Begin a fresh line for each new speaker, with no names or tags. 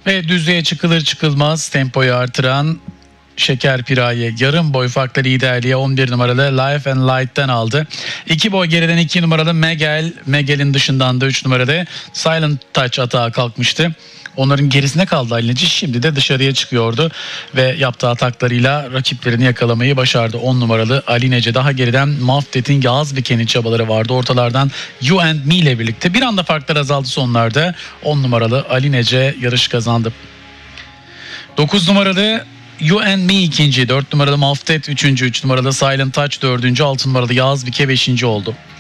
Ve düzlüğe çıkılır çıkılmaz tempoyu artıran Şeker Piraye yarım boy farklı liderliğe 11 numaralı Life and Light'tan aldı. 2 boy geriden 2 numaralı Megel'in dışından da 3 numaralı Silent Touch atağa kalkmıştı. Onların gerisine kaldı Alineci. Şimdi de dışarıya çıkıyordu ve yaptığı ataklarıyla rakiplerini yakalamayı başardı. 10 numaralı Alinece daha geriden Muffet'in Yağız Biken'in çabaları vardı. Ortalardan You and Me ile birlikte bir anda farklar azaldı sonlarda. 10 numaralı Alinece yarış kazandı. 9 numaralı You and Me ikinci, 4 numaralı Muffet üçüncü, 3 numaralı Silent Touch dördüncü, 6 numaralı Yağız Bike beşinci oldu.